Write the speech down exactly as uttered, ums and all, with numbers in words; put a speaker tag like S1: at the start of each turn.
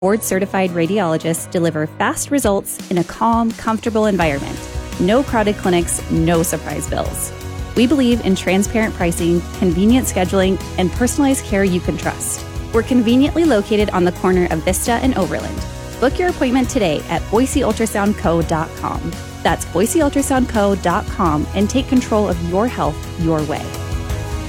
S1: Board-certified radiologists deliver fast results in a calm, comfortable environment. No crowded clinics, no surprise bills. We believe in transparent pricing, convenient scheduling, and personalized care you can trust. We're conveniently located on the corner of Vista and Overland. Book your appointment today at boise ultrasound co dot com. That's boise ultrasound co dot com and take control of your health your way.